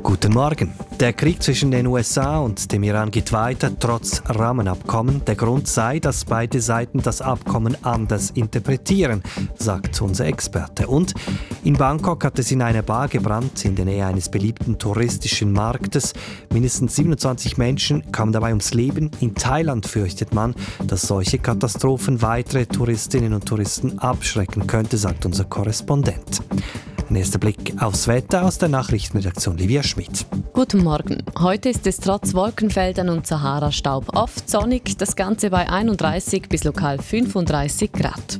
Guten Morgen. Der Krieg zwischen den USA und dem Iran geht weiter, trotz Rahmenabkommen. Der Grund sei, dass beide Seiten das Abkommen anders interpretieren, sagt unser Experte. Und in Bangkok hat es in einer Bar gebrannt, in der Nähe eines beliebten touristischen Marktes. Mindestens 27 Menschen kamen dabei ums Leben. In Thailand fürchtet man, dass solche Katastrophen weitere Touristinnen und Touristen abschrecken könnte, sagt unser Korrespondent. Ein erster Blick aufs Wetter aus der Nachrichtenredaktion Livia Schmidt. Guten Morgen. Heute ist es trotz Wolkenfeldern und Sahara-Staub oft sonnig, das Ganze bei 31 bis lokal 35 Grad.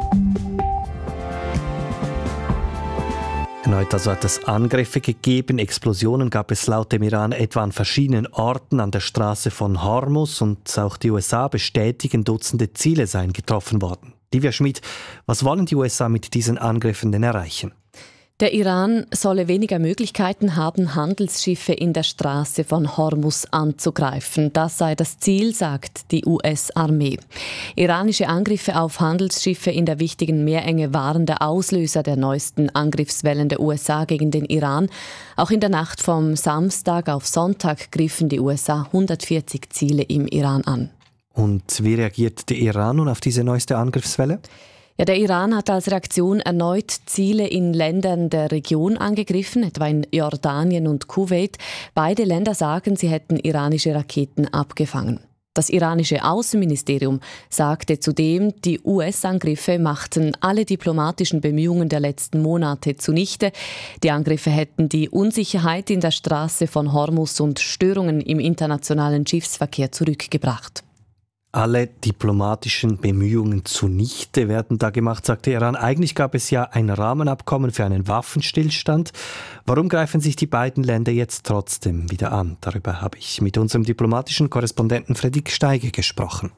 Erneut hat es Angriffe gegeben. Explosionen gab es laut dem Iran etwa an verschiedenen Orten an der Straße von Hormuz und auch die USA bestätigen, Dutzende Ziele seien getroffen worden. Livia Schmidt, was wollen die USA mit diesen Angriffen denn erreichen? Der Iran solle weniger Möglichkeiten haben, Handelsschiffe in der Straße von Hormuz anzugreifen. Das sei das Ziel, sagt die US-Armee. Iranische Angriffe auf Handelsschiffe in der wichtigen Meerenge waren der Auslöser der neuesten Angriffswellen der USA gegen den Iran. Auch in der Nacht vom Samstag auf Sonntag griffen die USA 140 Ziele im Iran an. Und wie reagiert der Iran nun auf diese neueste Angriffswelle? Ja, der Iran hat als Reaktion erneut Ziele in Ländern der Region angegriffen, etwa in Jordanien und Kuwait. Beide Länder sagen, sie hätten iranische Raketen abgefangen. Das iranische Außenministerium sagte zudem, die US-Angriffe machten alle diplomatischen Bemühungen der letzten Monate zunichte. Die Angriffe hätten die Unsicherheit in der Straße von Hormuz und Störungen im internationalen Schiffsverkehr zurückgebracht. Alle diplomatischen Bemühungen zunichte werden da gemacht, sagte Iran. Eigentlich gab es ja ein Rahmenabkommen für einen Waffenstillstand. Warum greifen sich die beiden Länder jetzt trotzdem wieder an? Darüber habe ich mit unserem diplomatischen Korrespondenten Fredrik Steiger gesprochen.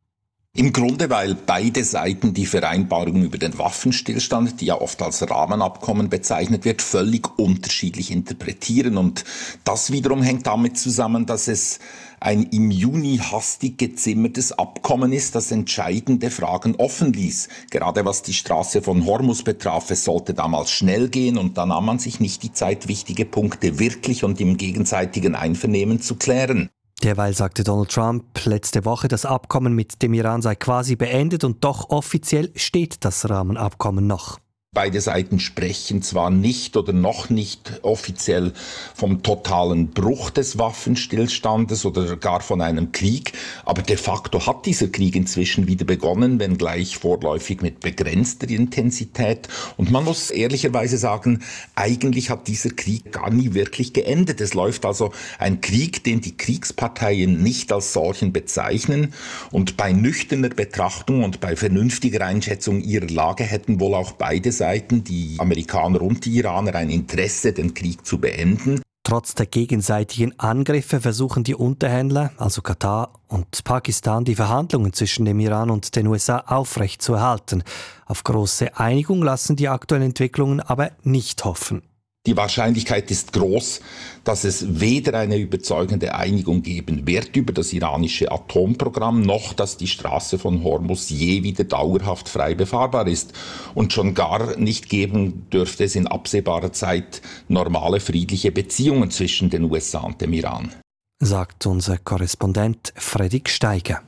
Im Grunde, weil beide Seiten die Vereinbarung über den Waffenstillstand, die ja oft als Rahmenabkommen bezeichnet wird, völlig unterschiedlich interpretieren. Und das wiederum hängt damit zusammen, dass es ein im Juni hastig gezimmertes Abkommen ist, das entscheidende Fragen offen ließ. Gerade was die Straße von Hormuz betraf, es sollte damals schnell gehen und da nahm man sich nicht die Zeit, wichtige Punkte wirklich und im gegenseitigen Einvernehmen zu klären. Derweil sagte Donald Trump letzte Woche, das Abkommen mit dem Iran sei quasi beendet und doch offiziell steht das Rahmenabkommen noch. Beide Seiten sprechen zwar nicht oder noch nicht offiziell vom totalen Bruch des Waffenstillstandes oder gar von einem Krieg, aber de facto hat dieser Krieg inzwischen wieder begonnen, wenngleich vorläufig mit begrenzter Intensität. Und man muss ehrlicherweise sagen, eigentlich hat dieser Krieg gar nie wirklich geendet. Es läuft also ein Krieg, den die Kriegsparteien nicht als solchen bezeichnen. Und bei nüchterner Betrachtung und bei vernünftiger Einschätzung ihrer Lage hätten wohl auch beide Seiten, die Amerikaner und die Iraner, ein Interesse, den Krieg zu beenden. Trotz der gegenseitigen Angriffe versuchen die Unterhändler, also Katar und Pakistan, die Verhandlungen zwischen dem Iran und den USA aufrechtzuerhalten. Auf große Einigung lassen die aktuellen Entwicklungen aber nicht hoffen. Die Wahrscheinlichkeit ist groß, dass es weder eine überzeugende Einigung geben wird über das iranische Atomprogramm, noch dass die Straße von Hormuz je wieder dauerhaft frei befahrbar ist. Und schon gar nicht geben dürfte es in absehbarer Zeit normale friedliche Beziehungen zwischen den USA und dem Iran. Sagt unser Korrespondent Fredrik Steiger.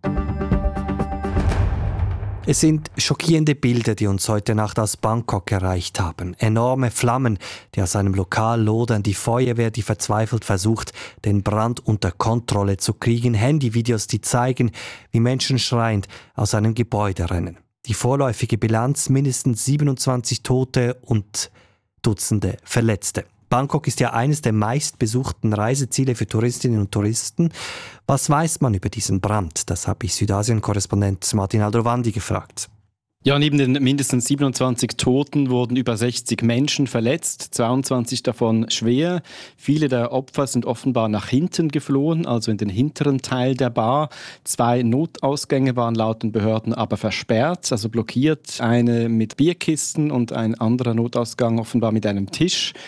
Es sind schockierende Bilder, die uns heute Nacht aus Bangkok erreicht haben. Enorme Flammen, die aus einem Lokal lodern, die Feuerwehr, die verzweifelt versucht, den Brand unter Kontrolle zu kriegen, Handyvideos, die zeigen, wie Menschen schreiend aus einem Gebäude rennen. Die vorläufige Bilanz: mindestens 27 Tote und Dutzende Verletzte. Bangkok ist ja eines der meistbesuchten Reiseziele für Touristinnen und Touristen. Was weiß man über diesen Brand? Das habe ich Südasien-Korrespondent Martin Aldrovandi gefragt. Ja, neben den mindestens 27 Toten wurden über 60 Menschen verletzt, 22 davon schwer. Viele der Opfer sind offenbar nach hinten geflohen, also in den hinteren Teil der Bar. 2 Notausgänge waren laut den Behörden aber versperrt, also blockiert. Eine mit Bierkisten und ein anderer Notausgang offenbar mit einem Tisch.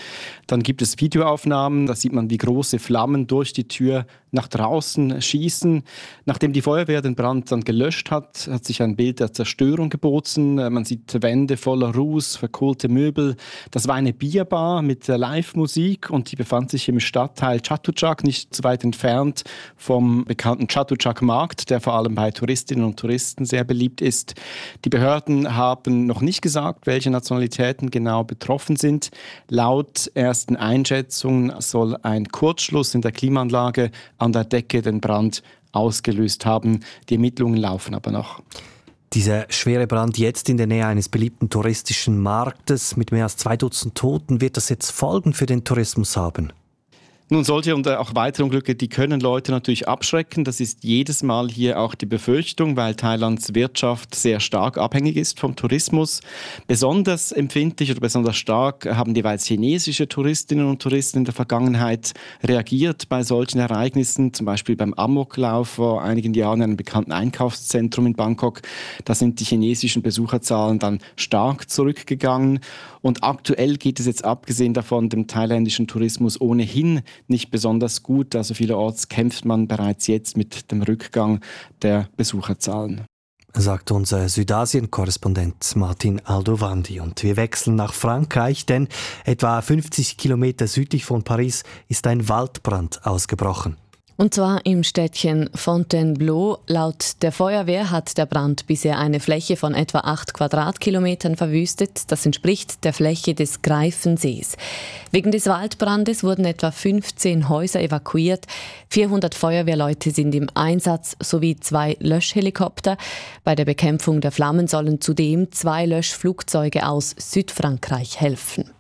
Dann gibt es Videoaufnahmen, da sieht man, wie große Flammen durch die Tür nach draußen schießen. Nachdem die Feuerwehr den Brand dann gelöscht hat, hat sich ein Bild der Zerstörung geboten. Man sieht Wände voller Ruß, verkohlte Möbel. Das war eine Bierbar mit Live-Musik und die befand sich im Stadtteil Chatuchak, nicht so weit entfernt vom bekannten Chatuchak-Markt, der vor allem bei Touristinnen und Touristen sehr beliebt ist. Die Behörden haben noch nicht gesagt, welche Nationalitäten genau betroffen sind. Laut ersten Einschätzungen soll ein Kurzschluss in der Klimaanlage an der Decke den Brand ausgelöst haben. Die Ermittlungen laufen aber noch. Dieser schwere Brand jetzt in der Nähe eines beliebten touristischen Marktes mit mehr als 2 Dutzend Toten, wird das jetzt Folgen für den Tourismus haben? Nun, solche und auch weitere Unglücke, die können Leute natürlich abschrecken. Das ist jedes Mal hier auch die Befürchtung, weil Thailands Wirtschaft sehr stark abhängig ist vom Tourismus. Besonders empfindlich oder besonders stark haben jeweils chinesische Touristinnen und Touristen in der Vergangenheit reagiert bei solchen Ereignissen. Zum Beispiel beim Amoklauf vor einigen Jahren in einem bekannten Einkaufszentrum in Bangkok. Da sind die chinesischen Besucherzahlen dann stark zurückgegangen. Und aktuell geht es jetzt abgesehen davon dem thailändischen Tourismus ohnehin nicht besonders gut. Also vielerorts kämpft man bereits jetzt mit dem Rückgang der Besucherzahlen. Sagt unser Südasien-Korrespondent Martin Aldovandi. Und wir wechseln nach Frankreich, denn etwa 50 Kilometer südlich von Paris ist ein Waldbrand ausgebrochen. Und zwar im Städtchen Fontainebleau. Laut der Feuerwehr hat der Brand bisher eine Fläche von etwa 8 Quadratkilometern verwüstet. Das entspricht der Fläche des Greifensees. Wegen des Waldbrandes wurden etwa 15 Häuser evakuiert. 400 Feuerwehrleute sind im Einsatz sowie 2 Löschhelikopter. Bei der Bekämpfung der Flammen sollen zudem 2 Löschflugzeuge aus Südfrankreich helfen.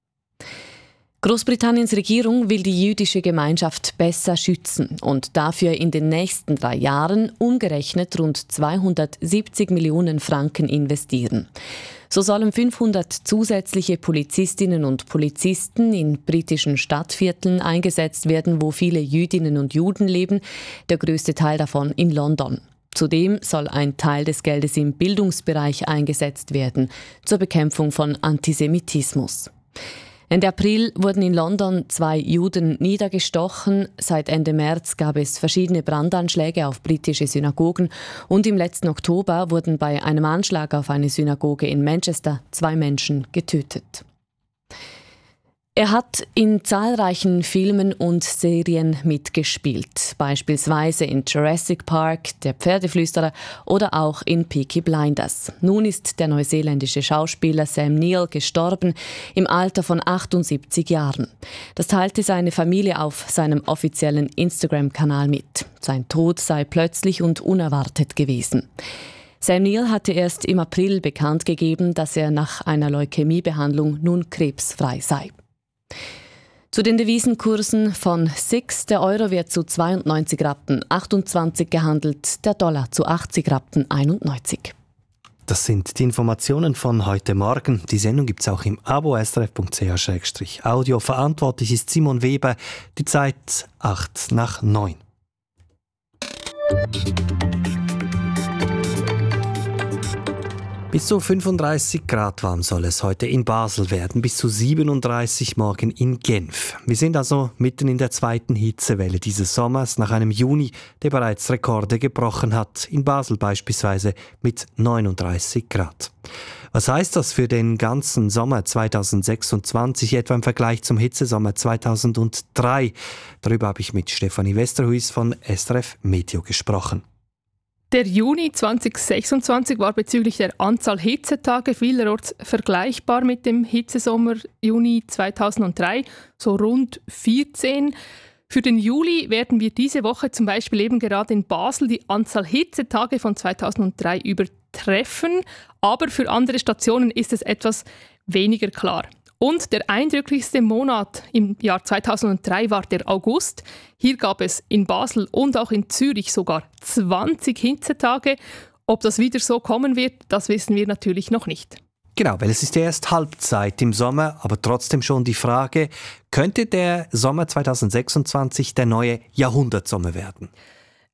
Großbritanniens Regierung will die jüdische Gemeinschaft besser schützen und dafür in den nächsten 3 Jahren umgerechnet rund 270 Millionen Franken investieren. So sollen 500 zusätzliche Polizistinnen und Polizisten in britischen Stadtvierteln eingesetzt werden, wo viele Jüdinnen und Juden leben, der größte Teil davon in London. Zudem soll ein Teil des Geldes im Bildungsbereich eingesetzt werden, zur Bekämpfung von Antisemitismus. Ende April wurden in London 2 Juden niedergestochen. Seit Ende März gab es verschiedene Brandanschläge auf britische Synagogen und im letzten Oktober wurden bei einem Anschlag auf eine Synagoge in Manchester 2 Menschen getötet. Er hat in zahlreichen Filmen und Serien mitgespielt, beispielsweise in Jurassic Park, Der Pferdeflüsterer oder auch in Peaky Blinders. Nun ist der neuseeländische Schauspieler Sam Neill gestorben, im Alter von 78 Jahren. Das teilte seine Familie auf seinem offiziellen Instagram-Kanal mit. Sein Tod sei plötzlich und unerwartet gewesen. Sam Neill hatte erst im April bekannt gegeben, dass er nach einer Leukämiebehandlung nun krebsfrei sei. Zu den Devisenkursen von SIX. Der Euro wird zu 92 Rappen 28 gehandelt, der Dollar zu 80 Rappen 91. Das sind die Informationen von heute Morgen. Die Sendung gibt es auch im Abo srf.ch/audio. Verantwortlich ist Simon Weber. Die Zeit 8:09. Bis zu 35 Grad warm soll es heute in Basel werden, bis zu 37 morgen in Genf. Wir sind also mitten in der zweiten Hitzewelle dieses Sommers, nach einem Juni, der bereits Rekorde gebrochen hat, in Basel beispielsweise mit 39 Grad. Was heißt das für den ganzen Sommer 2026, etwa im Vergleich zum Hitzesommer 2003? Darüber habe ich mit Stefanie Westerhuis von SRF Meteo gesprochen. Der Juni 2026 war bezüglich der Anzahl Hitzetage vielerorts vergleichbar mit dem Hitzesommer Juni 2003, so rund 14. Für den Juli werden wir diese Woche zum Beispiel eben gerade in Basel die Anzahl Hitzetage von 2003 übertreffen, aber für andere Stationen ist es etwas weniger klar. Und der eindrücklichste Monat im Jahr 2003 war der August. Hier gab es in Basel und auch in Zürich sogar 20 Hitzetage. Ob das wieder so kommen wird, das wissen wir natürlich noch nicht. Genau, weil es ist ja erst Halbzeit im Sommer, aber trotzdem schon die Frage, könnte der Sommer 2026 der neue Jahrhundertsommer werden?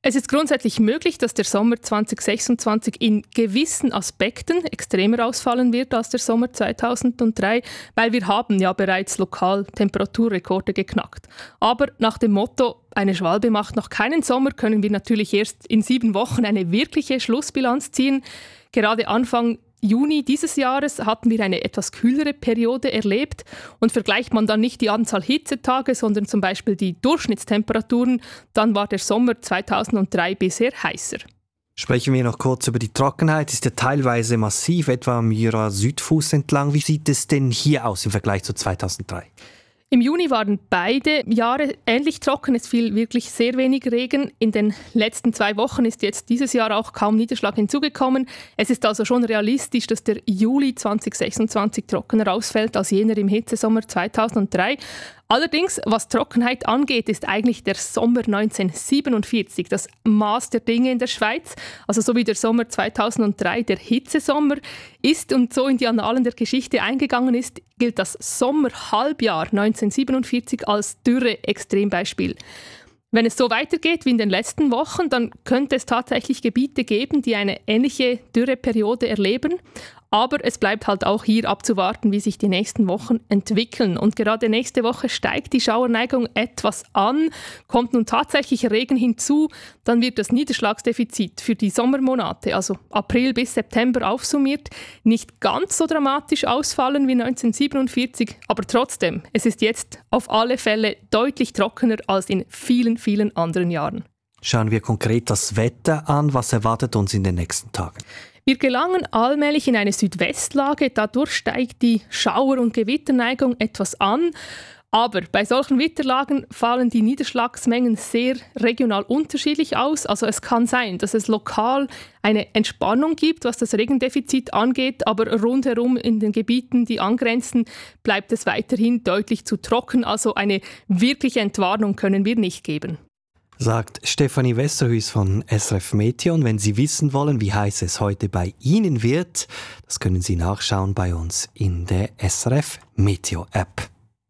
Es ist grundsätzlich möglich, dass der Sommer 2026 in gewissen Aspekten extremer ausfallen wird als der Sommer 2003, weil wir haben ja bereits lokal Temperaturrekorde geknackt. Aber nach dem Motto, eine Schwalbe macht noch keinen Sommer, können wir natürlich erst in 7 Wochen eine wirkliche Schlussbilanz ziehen. Gerade Anfang Juni dieses Jahres hatten wir eine etwas kühlere Periode erlebt und vergleicht man dann nicht die Anzahl Hitzetage, sondern zum Beispiel die Durchschnittstemperaturen, dann war der Sommer 2003 bisher heißer. Sprechen wir noch kurz über die Trockenheit. Ist ja teilweise massiv, etwa am Jura-Südfuss entlang. Wie sieht es denn hier aus im Vergleich zu 2003? Im Juni waren beide Jahre ähnlich trocken. Es fiel wirklich sehr wenig Regen. In den letzten 2 Wochen ist jetzt dieses Jahr auch kaum Niederschlag hinzugekommen. Es ist also schon realistisch, dass der Juli 2026 trockener ausfällt als jener im Hitzesommer 2003. Allerdings, was Trockenheit angeht, ist eigentlich der Sommer 1947 das Maß der Dinge in der Schweiz. Also so wie der Sommer 2003 der Hitzesommer ist und so in die Annalen der Geschichte eingegangen ist, gilt das Sommerhalbjahr 1947 als Dürre-Extrembeispiel. Wenn es so weitergeht wie in den letzten Wochen, dann könnte es tatsächlich Gebiete geben, die eine ähnliche Dürreperiode erleben. Aber es bleibt halt auch hier abzuwarten, wie sich die nächsten Wochen entwickeln. Und gerade nächste Woche steigt die Schauerneigung etwas an. Kommt nun tatsächlich Regen hinzu, dann wird das Niederschlagsdefizit für die Sommermonate, also April bis September aufsummiert, nicht ganz so dramatisch ausfallen wie 1947. Aber trotzdem, es ist jetzt auf alle Fälle deutlich trockener als in vielen, vielen anderen Jahren. Schauen wir konkret das Wetter an. Was erwartet uns in den nächsten Tagen? Wir gelangen allmählich in eine Südwestlage, dadurch steigt die Schauer- und Gewitterneigung etwas an. Aber bei solchen Witterlagen fallen die Niederschlagsmengen sehr regional unterschiedlich aus. Also es kann sein, dass es lokal eine Entspannung gibt, was das Regendefizit angeht, aber rundherum in den Gebieten, die angrenzen, bleibt es weiterhin deutlich zu trocken. Also eine wirkliche Entwarnung können wir nicht geben. Sagt Stefanie Wesserhuis von SRF Meteo. Und wenn Sie wissen wollen, wie heiß es heute bei Ihnen wird, das können Sie nachschauen bei uns in der SRF Meteo App.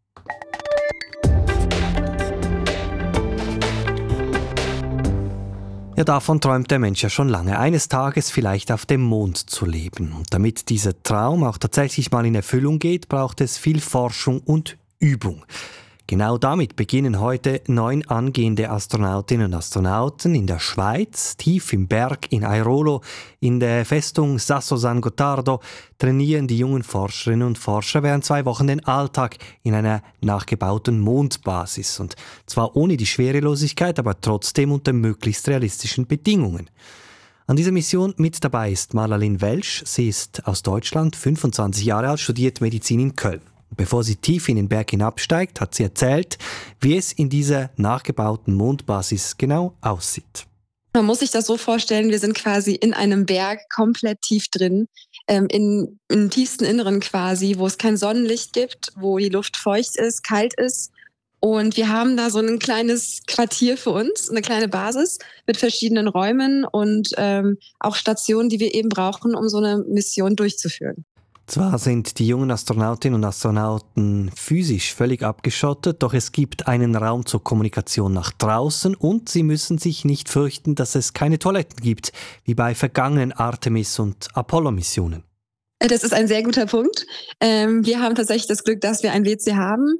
Ja, davon träumt der Mensch ja schon lange, eines Tages vielleicht auf dem Mond zu leben. Und damit dieser Traum auch tatsächlich mal in Erfüllung geht, braucht es viel Forschung und Übung. Genau damit beginnen heute 9 angehende Astronautinnen und Astronauten in der Schweiz, tief im Berg in Airolo, in der Festung Sasso San Gottardo, trainieren die jungen Forscherinnen und Forscher während 2 Wochen den Alltag in einer nachgebauten Mondbasis. Und zwar ohne die Schwerelosigkeit, aber trotzdem unter möglichst realistischen Bedingungen. An dieser Mission mit dabei ist Marlalin Welsch. Sie ist aus Deutschland, 25 Jahre alt, studiert Medizin in Köln. Bevor sie tief in den Berg hinabsteigt, hat sie erzählt, wie es in dieser nachgebauten Mondbasis genau aussieht. Man muss sich das so vorstellen, wir sind quasi in einem Berg komplett tief drin, im tiefsten Inneren quasi, wo es kein Sonnenlicht gibt, wo die Luft feucht ist, kalt ist. Und wir haben da so ein kleines Quartier für uns, eine kleine Basis mit verschiedenen Räumen und auch Stationen, die wir eben brauchen, um so eine Mission durchzuführen. Zwar sind die jungen Astronautinnen und Astronauten physisch völlig abgeschottet, doch es gibt einen Raum zur Kommunikation nach draußen und sie müssen sich nicht fürchten, dass es keine Toiletten gibt, wie bei vergangenen Artemis- und Apollo-Missionen. Das ist ein sehr guter Punkt. Wir haben tatsächlich das Glück, dass wir ein WC haben.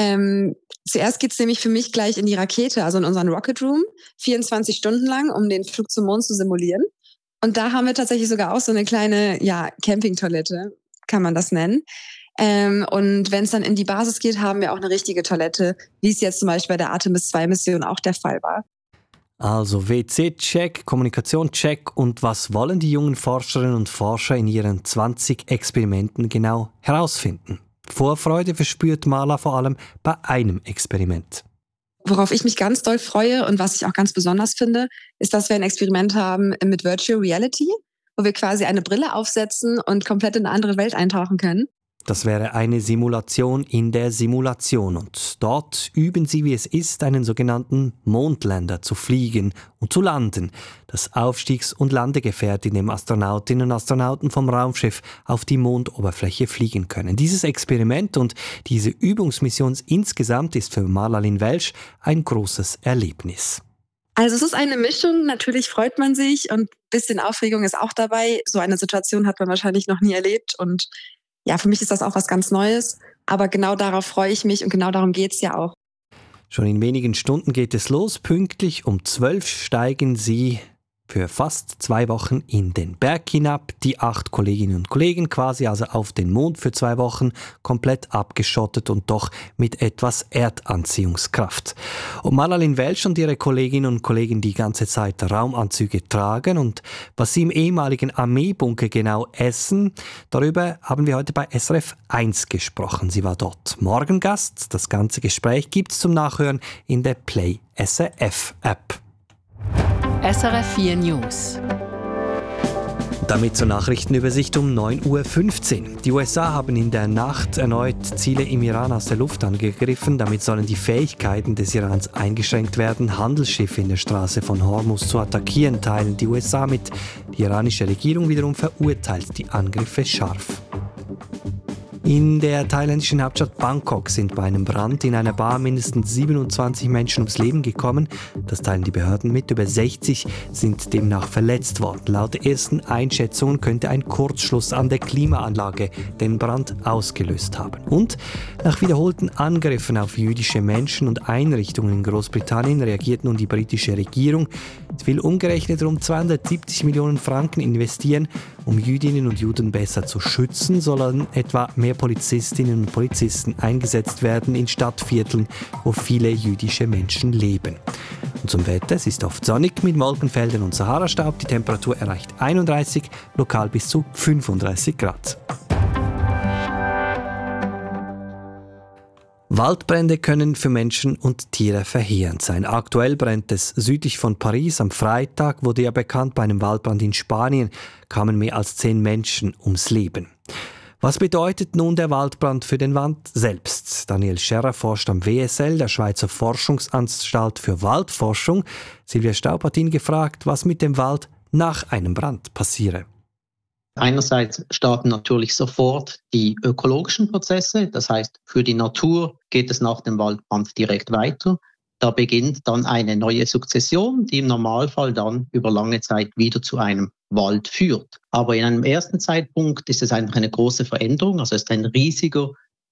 Zuerst geht's nämlich für mich gleich in die Rakete, also in unseren Rocket Room, 24 Stunden lang, um den Flug zum Mond zu simulieren. Und da haben wir tatsächlich sogar auch so eine kleine Campingtoilette, kann man das nennen. Und wenn es dann in die Basis geht, haben wir auch eine richtige Toilette, wie es jetzt zum Beispiel bei der Artemis-2-Mission auch der Fall war. Also WC-Check, Kommunikation-Check und was wollen die jungen Forscherinnen und Forscher in ihren 20 Experimenten genau herausfinden? Vorfreude verspürt Marla vor allem bei einem Experiment. Worauf ich mich ganz doll freue und was ich auch ganz besonders finde, ist, dass wir ein Experiment haben mit Virtual Reality, wo wir quasi eine Brille aufsetzen und komplett in eine andere Welt eintauchen können. Das wäre eine Simulation in der Simulation und dort üben sie, wie es ist, einen sogenannten Mondlander zu fliegen und zu landen, das Aufstiegs- und Landegefährt, in dem Astronautinnen und Astronauten vom Raumschiff auf die Mondoberfläche fliegen können. Dieses Experiment und diese Übungsmission insgesamt ist für Marlalin Welsch ein großes Erlebnis. Also es ist eine Mischung, natürlich freut man sich und ein bisschen Aufregung ist auch dabei. So eine Situation hat man wahrscheinlich noch nie erlebt und ja, für mich ist das auch was ganz Neues, aber genau darauf freue ich mich und genau darum geht's ja auch. Schon in wenigen Stunden geht es los. Pünktlich um 12 steigen Sie für fast 2 Wochen in den Berg hinab. Die 8 Kolleginnen und Kollegen quasi also auf den Mond für 2 Wochen, komplett abgeschottet und doch mit etwas Erdanziehungskraft. Ob Malalin Welsch und ihre Kolleginnen und Kollegen die ganze Zeit Raumanzüge tragen und was sie im ehemaligen Armeebunker genau essen, darüber haben wir heute bei SRF 1 gesprochen. Sie war dort Morgengast. Das ganze Gespräch gibt's zum Nachhören in der Play SRF App. SRF 4 News. Damit zur Nachrichtenübersicht um 9.15 Uhr. Die USA haben in der Nacht erneut Ziele im Iran aus der Luft angegriffen. Damit sollen die Fähigkeiten des Irans eingeschränkt werden, Handelsschiffe in der Straße von Hormuz zu attackieren, teilen die USA mit. Die iranische Regierung wiederum verurteilt die Angriffe scharf. In der thailändischen Hauptstadt Bangkok sind bei einem Brand in einer Bar mindestens 27 Menschen ums Leben gekommen. Das teilen die Behörden mit. Über 60 sind demnach verletzt worden. Laut ersten Einschätzungen könnte ein Kurzschluss an der Klimaanlage den Brand ausgelöst haben. Und nach wiederholten Angriffen auf jüdische Menschen und Einrichtungen in Großbritannien reagiert nun die britische Regierung. Sie will umgerechnet rund 270 Millionen Franken investieren, um Jüdinnen und Juden besser zu schützen, sollen etwa mehr Polizistinnen und Polizisten eingesetzt werden in Stadtvierteln, wo viele jüdische Menschen leben. Und zum Wetter, es ist oft sonnig mit Wolkenfeldern und Saharastaub. Die Temperatur erreicht 31, lokal bis zu 35 Grad. Waldbrände können für Menschen und Tiere verheerend sein. Aktuell brennt es südlich von Paris. Am Freitag wurde ja bekannt, bei einem Waldbrand in Spanien kamen mehr als 10 Menschen ums Leben. Was bedeutet nun der Waldbrand für den Wald selbst? Daniel Scherrer forscht am WSL, der Schweizer Forschungsanstalt für Waldforschung. Silvia Staub hat ihn gefragt, was mit dem Wald nach einem Brand passiere. Einerseits starten natürlich sofort die ökologischen Prozesse, das heißt, für die Natur geht es nach dem Waldbrand direkt weiter. Da beginnt dann eine neue Sukzession, die im Normalfall dann über lange Zeit wieder zu einem Wald führt. Aber in einem ersten Zeitpunkt ist es einfach eine große Veränderung, also es ist ein riesiger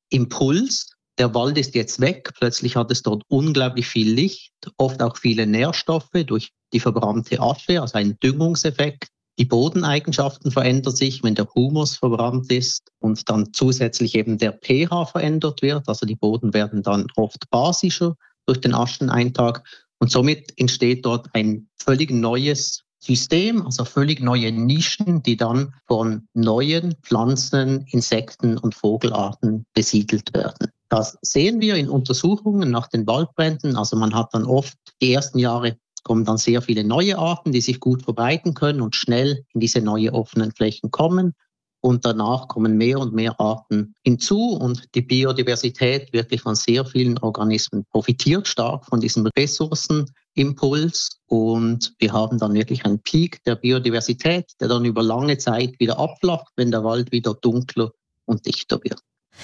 Impuls. Der Wald ist jetzt weg, plötzlich hat es dort unglaublich viel Licht, oft auch viele Nährstoffe durch die verbrannte Asche, also ein Düngungseffekt. Die Bodeneigenschaften verändern sich, wenn der Humus verbrannt ist und dann zusätzlich eben der pH verändert wird. Also die Boden werden dann oft basischer durch den Ascheneintrag und somit entsteht dort ein völlig neues System, also völlig neue Nischen, die dann von neuen Pflanzen, Insekten und Vogelarten besiedelt werden. Das sehen wir in Untersuchungen nach den Waldbränden. Also man hat dann oft die ersten Jahre kommen dann sehr viele neue Arten, die sich gut verbreiten können und schnell in diese neue offenen Flächen kommen. Und danach kommen mehr und mehr Arten hinzu und die Biodiversität wirklich von sehr vielen Organismen profitiert stark von diesem Ressourcenimpuls. Und wir haben dann wirklich einen Peak der Biodiversität, der dann über lange Zeit wieder abflacht, wenn der Wald wieder dunkler und dichter wird.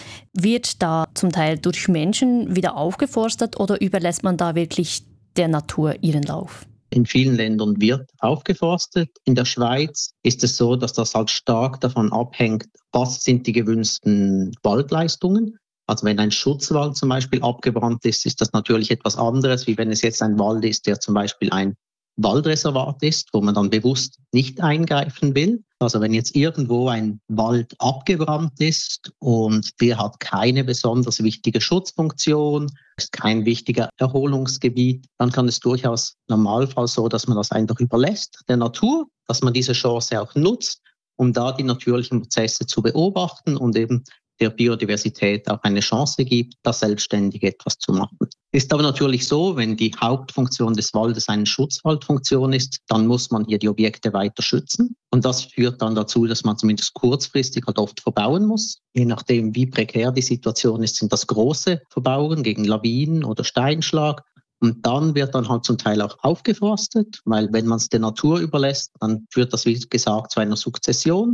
Wird da zum Teil durch Menschen wieder aufgeforstet oder überlässt man da wirklich der Natur ihren Lauf? In vielen Ländern wird aufgeforstet. In der Schweiz ist es so, dass das halt stark davon abhängt, was sind die gewünschten Waldleistungen. Also wenn ein Schutzwald zum Beispiel abgebrannt ist, ist das natürlich etwas anderes, wie wenn es jetzt ein Wald ist, der zum Beispiel ein Waldreservat ist, wo man dann bewusst nicht eingreifen will. Also wenn jetzt irgendwo ein Wald abgebrannt ist und der hat keine besonders wichtige Schutzfunktion, ist kein wichtiger Erholungsgebiet, dann kann es durchaus im Normalfall so, dass man das einfach überlässt der Natur, dass man diese Chance auch nutzt, um da die natürlichen Prozesse zu beobachten und eben der Biodiversität auch eine Chance gibt, da selbstständig etwas zu machen. Ist aber natürlich so, wenn die Hauptfunktion des Waldes eine Schutzwaldfunktion ist, dann muss man hier die Objekte weiter schützen. Und das führt dann dazu, dass man zumindest kurzfristig halt oft verbauen muss. Je nachdem, wie prekär die Situation ist, sind das große Verbauungen gegen Lawinen oder Steinschlag. Und dann wird dann halt zum Teil auch aufgeforstet, weil wenn man es der Natur überlässt, dann führt das, wie gesagt, zu einer Sukzession.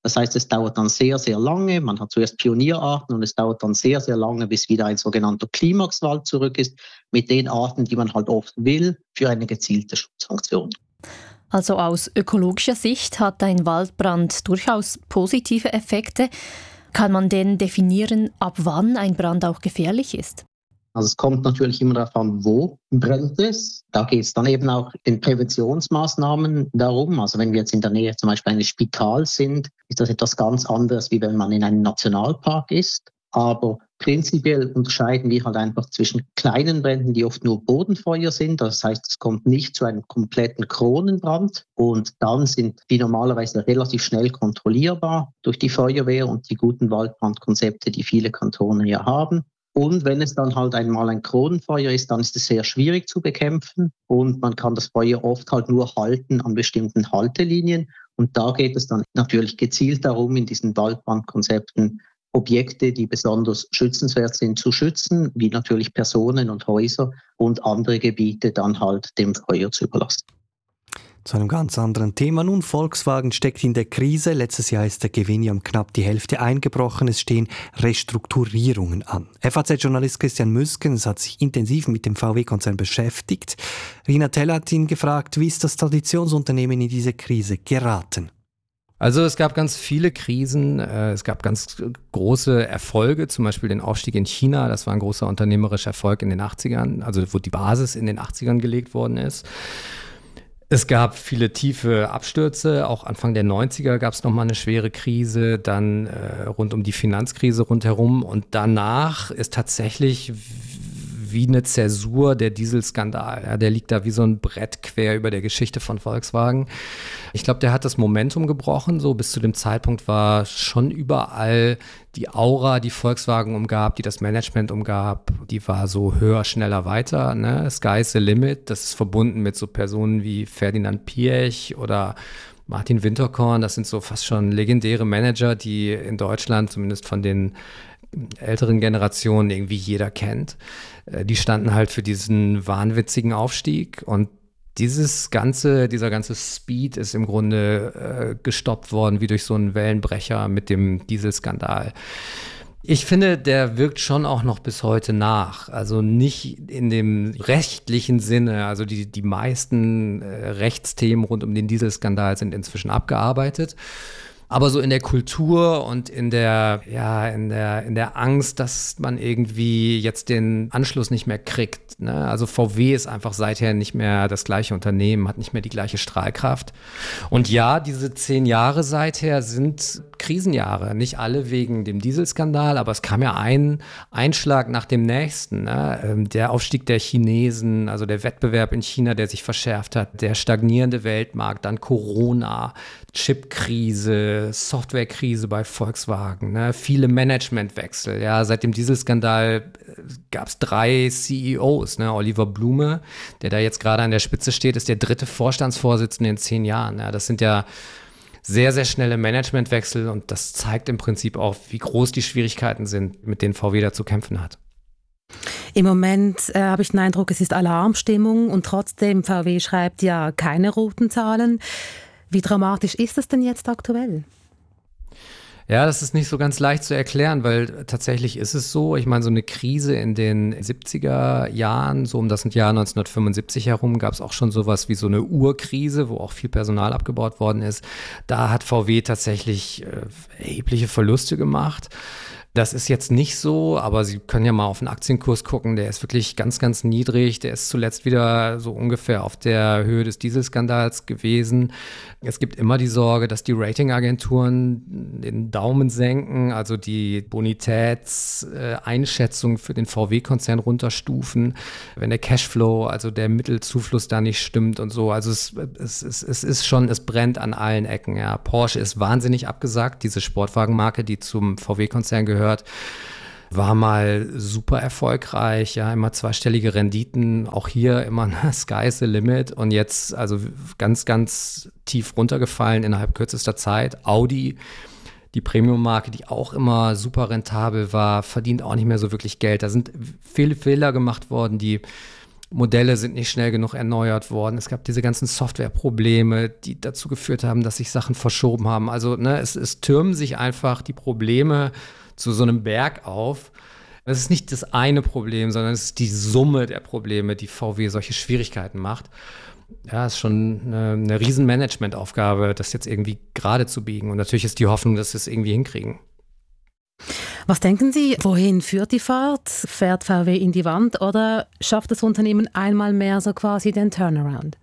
Das heißt, es dauert dann sehr, sehr lange. Man hat zuerst Pionierarten und es dauert dann sehr, sehr lange, bis wieder ein sogenannter Klimaxwald zurück ist, mit den Arten, die man halt oft will, für eine gezielte Schutzaktion. Also aus ökologischer Sicht hat ein Waldbrand durchaus positive Effekte. Kann man denn definieren, ab wann ein Brand auch gefährlich ist? Also es kommt natürlich immer darauf an, wo brennt es. Da geht es dann eben auch in Präventionsmaßnahmen darum. Also wenn wir jetzt in der Nähe zum Beispiel eines Spitals sind, ist das etwas ganz anderes, wie wenn man in einem Nationalpark ist. Aber prinzipiell unterscheiden wir halt einfach zwischen kleinen Bränden, die oft nur Bodenfeuer sind. Das heißt, es kommt nicht zu einem kompletten Kronenbrand. Und dann sind die normalerweise relativ schnell kontrollierbar durch die Feuerwehr und die guten Waldbrandkonzepte, die viele Kantone ja haben. Und wenn es dann halt einmal ein Kronenfeuer ist, dann ist es sehr schwierig zu bekämpfen und man kann das Feuer oft halt nur halten an bestimmten Haltelinien. Und da geht es dann natürlich gezielt darum, in diesen Waldbrandkonzepten Objekte, die besonders schützenswert sind, zu schützen, wie natürlich Personen und Häuser und andere Gebiete dann halt dem Feuer zu überlassen. Zu einem ganz anderen Thema nun. Volkswagen steckt in der Krise. Letztes Jahr ist der Gewinn ja um knapp die Hälfte eingebrochen. Es stehen Restrukturierungen an. FAZ-Journalist Christian Müskens hat sich intensiv mit dem VW-Konzern beschäftigt. Rina Teller hat ihn gefragt, wie ist das Traditionsunternehmen in diese Krise geraten? Also es gab ganz viele Krisen, es gab ganz große Erfolge, zum Beispiel den Aufstieg in China, das war ein großer unternehmerischer Erfolg in den 80ern, also wo die Basis in den 80ern gelegt worden ist. Es gab viele tiefe Abstürze, auch Anfang der 90er gab es nochmal eine schwere Krise, dann rund um die Finanzkrise rundherum und danach ist tatsächlich wie eine Zäsur der Dieselskandal. Ja, der liegt da wie so ein Brett quer über der Geschichte von Volkswagen. Ich glaube, der hat das Momentum gebrochen. So bis zu dem Zeitpunkt war schon überall die Aura, die Volkswagen umgab, die das Management umgab, die war so höher, schneller, weiter. Ne? Sky's the limit. Das ist verbunden mit so Personen wie Ferdinand Piëch oder Martin Winterkorn. Das sind so fast schon legendäre Manager, die in Deutschland zumindest von den älteren Generationen irgendwie jeder kennt. Die standen halt für diesen wahnwitzigen Aufstieg und dieser ganze Speed ist im Grunde gestoppt worden wie durch so einen Wellenbrecher mit dem Dieselskandal. Ich finde, der wirkt schon auch noch bis heute nach. Also nicht in dem rechtlichen Sinne. Also die meisten Rechtsthemen rund um den Dieselskandal sind inzwischen abgearbeitet. Aber so in der Kultur und in der Angst, dass man irgendwie jetzt den Anschluss nicht mehr kriegt. Ne? Also VW ist einfach seither nicht mehr das gleiche Unternehmen, hat nicht mehr die gleiche Strahlkraft. Und ja, diese 10 Jahre seither sind Krisenjahre. Nicht alle wegen dem Dieselskandal, aber es kam ja ein Einschlag nach dem nächsten. Ne? Der Aufstieg der Chinesen, also der Wettbewerb in China, der sich verschärft hat, der stagnierende Weltmarkt, dann Corona, Chipkrise, Softwarekrise bei Volkswagen, ne? Viele Managementwechsel. Ja, seit dem Dieselskandal gab es 3 CEOs. Ne? Oliver Blume, der da jetzt gerade an der Spitze steht, ist der 3. Vorstandsvorsitzende in 10 Jahren. Ja, das sind ja sehr, sehr schnelle Managementwechsel und das zeigt im Prinzip auch, wie groß die Schwierigkeiten sind, mit denen VW da zu kämpfen hat. Im Moment habe ich den Eindruck, es ist Alarmstimmung und trotzdem, VW schreibt ja keine roten Zahlen. Wie dramatisch ist das denn jetzt aktuell? Ja, das ist nicht so ganz leicht zu erklären, weil tatsächlich ist es so, ich meine, so eine Krise in den 70er Jahren, so um das Jahr 1975 herum, gab es auch schon sowas wie so eine Urkrise, wo auch viel Personal abgebaut worden ist. Da hat VW tatsächlich erhebliche Verluste gemacht. Das ist jetzt nicht so, aber Sie können ja mal auf den Aktienkurs gucken, der ist wirklich ganz, ganz niedrig. Der ist zuletzt wieder so ungefähr auf der Höhe des Dieselskandals gewesen. Es gibt immer die Sorge, dass die Ratingagenturen den Daumen senken, also die Bonitätseinschätzung für den VW-Konzern runterstufen, wenn der Cashflow, also der Mittelzufluss da nicht stimmt und so. Also es ist schon, es brennt an allen Ecken. Ja. Porsche ist wahnsinnig abgesagt, diese Sportwagenmarke, die zum VW-Konzern gehört. War mal super erfolgreich, ja, immer 2-stellige Renditen, auch hier immer Sky's the limit und jetzt also ganz, ganz tief runtergefallen innerhalb kürzester Zeit. Audi, die Premium-Marke, die auch immer super rentabel war, verdient auch nicht mehr so wirklich Geld. Da sind viele Fehler gemacht worden, die Modelle sind nicht schnell genug erneuert worden. Es gab diese ganzen Softwareprobleme, die dazu geführt haben, dass sich Sachen verschoben haben. Also es türmen sich einfach die Probleme zu so einem Berg auf. Es ist nicht das eine Problem, sondern es ist die Summe der Probleme, die VW solche Schwierigkeiten macht. Ja, es ist schon eine riesen Managementaufgabe, das jetzt irgendwie gerade zu biegen. Und natürlich ist die Hoffnung, dass sie es irgendwie hinkriegen. Was denken Sie, wohin führt die Fahrt? Fährt VW in die Wand oder schafft das Unternehmen einmal mehr so quasi den Turnaround?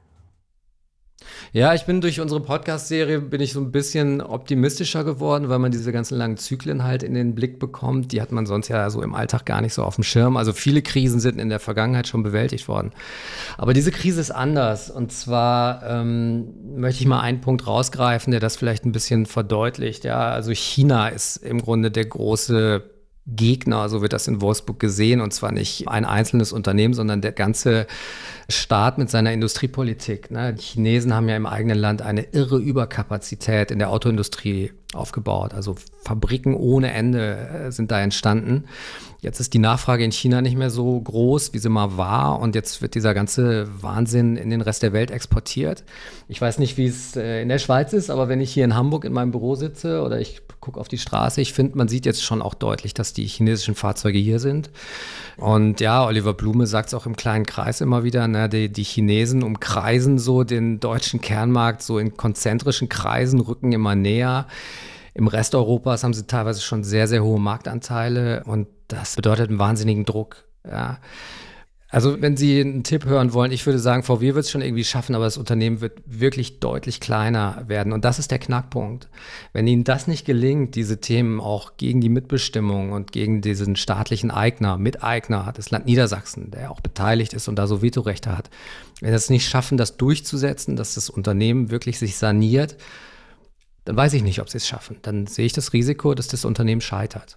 Ja, ich bin durch unsere Podcast-Serie so ein bisschen optimistischer geworden, weil man diese ganzen langen Zyklen halt in den Blick bekommt. Die hat man sonst ja so im Alltag gar nicht so auf dem Schirm. Also viele Krisen sind in der Vergangenheit schon bewältigt worden. Aber diese Krise ist anders. Und zwar möchte ich mal einen Punkt rausgreifen, der das vielleicht ein bisschen verdeutlicht. Ja, also China ist im Grunde der große Gegner, so wird das in Wolfsburg gesehen, und zwar nicht ein einzelnes Unternehmen, sondern der ganze Staat mit seiner Industriepolitik. Ne? Die Chinesen haben ja im eigenen Land eine irre Überkapazität in der Autoindustrie aufgebaut. Also Fabriken ohne Ende sind da entstanden. Jetzt ist die Nachfrage in China nicht mehr so groß, wie sie mal war, und jetzt wird dieser ganze Wahnsinn in den Rest der Welt exportiert. Ich weiß nicht, wie es in der Schweiz ist, aber wenn ich hier in Hamburg in meinem Büro sitze oder ich gucke auf die Straße, ich finde, man sieht jetzt schon auch deutlich, dass die chinesischen Fahrzeuge hier sind. Und ja, Oliver Blume sagt es auch im kleinen Kreis immer wieder, die Chinesen umkreisen so den deutschen Kernmarkt, so in konzentrischen Kreisen, rücken immer näher. Im Rest Europas haben sie teilweise schon sehr, sehr hohe Marktanteile, und das bedeutet einen wahnsinnigen Druck. Ja. Also wenn Sie einen Tipp hören wollen, ich würde sagen, VW wird es schon irgendwie schaffen, aber das Unternehmen wird wirklich deutlich kleiner werden. Und das ist der Knackpunkt. Wenn Ihnen das nicht gelingt, diese Themen auch gegen die Mitbestimmung und gegen diesen staatlichen Miteigner, das Land Niedersachsen, der auch beteiligt ist und da so Vetorechte hat, wenn Sie es nicht schaffen, das durchzusetzen, dass das Unternehmen wirklich sich saniert, dann weiß ich nicht, ob Sie es schaffen. Dann sehe ich das Risiko, dass das Unternehmen scheitert.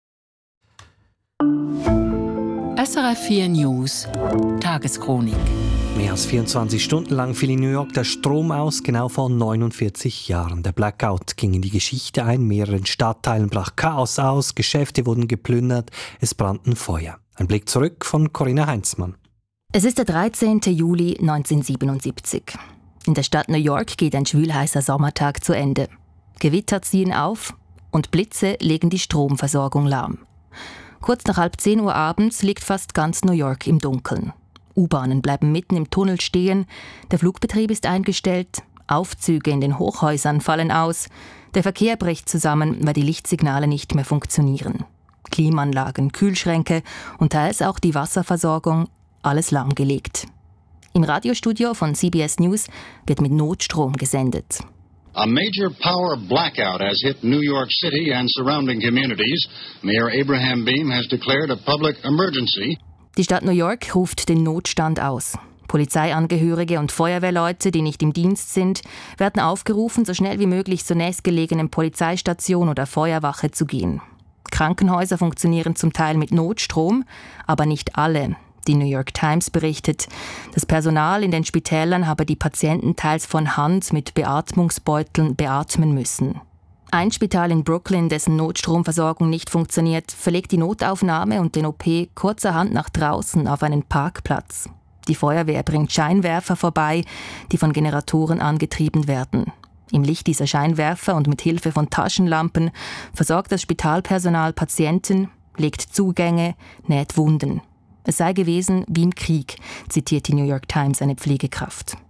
SRF 4 News Tageschronik. Mehr als 24 Stunden lang fiel in New York der Strom aus, genau vor 49 Jahren. Der Blackout ging in die Geschichte ein. Mehreren Stadtteilen brach Chaos aus, Geschäfte wurden geplündert, es brannten Feuer. Ein Blick zurück von Corinna Heinzmann. Es ist der 13. Juli 1977. In der Stadt New York geht ein schwülheißer Sommertag zu Ende. Gewitter ziehen auf und Blitze legen die Stromversorgung lahm. Kurz nach 9:30 Uhr abends liegt fast ganz New York im Dunkeln. U-Bahnen bleiben mitten im Tunnel stehen, der Flugbetrieb ist eingestellt, Aufzüge in den Hochhäusern fallen aus, der Verkehr bricht zusammen, weil die Lichtsignale nicht mehr funktionieren. Klimaanlagen, Kühlschränke und teils auch die Wasserversorgung, alles lahmgelegt. Im Radiostudio von CBS News wird mit Notstrom gesendet. A major power blackout has hit New York City and surrounding communities. Mayor Abraham Beame has declared a public emergency. Die Stadt New York ruft den Notstand aus. Polizeiangehörige und Feuerwehrleute, die nicht im Dienst sind, werden aufgerufen, so schnell wie möglich zur nächstgelegenen Polizeistation oder Feuerwache zu gehen. Krankenhäuser funktionieren zum Teil mit Notstrom, aber nicht alle. Die New York Times berichtet, das Personal in den Spitälern habe die Patienten teils von Hand mit Beatmungsbeuteln beatmen müssen. Ein Spital in Brooklyn, dessen Notstromversorgung nicht funktioniert, verlegt die Notaufnahme und den OP kurzerhand nach draußen auf einen Parkplatz. Die Feuerwehr bringt Scheinwerfer vorbei, die von Generatoren angetrieben werden. Im Licht dieser Scheinwerfer und mit Hilfe von Taschenlampen versorgt das Spitalpersonal Patienten, legt Zugänge, näht Wunden. Es sei gewesen wie im Krieg, zitiert die New York Times eine Pflegekraft.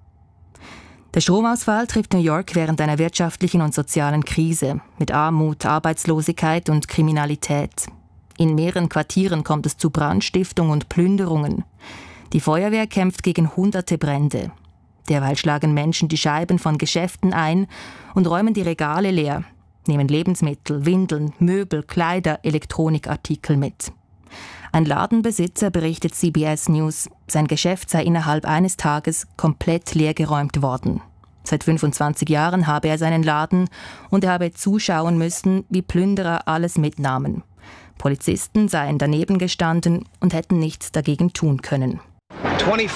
Der Stromausfall trifft New York während einer wirtschaftlichen und sozialen Krise mit Armut, Arbeitslosigkeit und Kriminalität. In mehreren Quartieren kommt es zu Brandstiftung und Plünderungen. Die Feuerwehr kämpft gegen hunderte Brände. Derweil schlagen Menschen die Scheiben von Geschäften ein und räumen die Regale leer, nehmen Lebensmittel, Windeln, Möbel, Kleider, Elektronikartikel mit. Ein Ladenbesitzer berichtet CBS News, sein Geschäft sei innerhalb eines Tages komplett leergeräumt worden. Seit 25 Jahren habe er seinen Laden und er habe zuschauen müssen, wie Plünderer alles mitnahmen. Polizisten seien daneben gestanden und hätten nichts dagegen tun können. 25